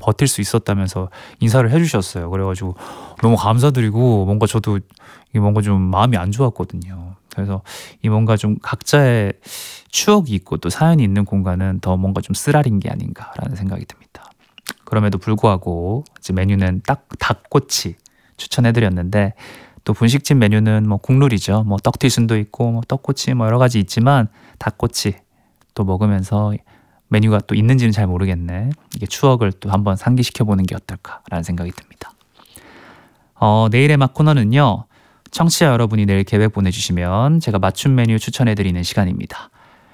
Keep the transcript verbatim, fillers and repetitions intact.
버틸 수 있었다면서 인사를 해주셨어요. 그래가지고 너무 감사드리고 뭔가 저도 이게 뭔가 좀 마음이 안 좋았거든요. 그래서 이 뭔가 좀 각자의 추억이 있고 또 사연이 있는 공간은 더 뭔가 좀 쓰라린 게 아닌가라는 생각이 듭니다. 그럼에도 불구하고 이제 메뉴는 딱 닭꼬치 추천해드렸는데 또 분식집 메뉴는 뭐 국룰이죠. 뭐 떡튀순도 있고 뭐 떡꼬치 뭐 여러 가지 있지만 닭꼬치 또 먹으면서 메뉴가 또 있는지는 잘 모르겠네. 이게 추억을 또 한번 상기시켜보는 게 어떨까라는 생각이 듭니다. 어, 내일의 맛 코너는요. 청취자 여러분이 내일 계획 보내주시면 제가 맞춤 메뉴 추천해드리는 시간입니다.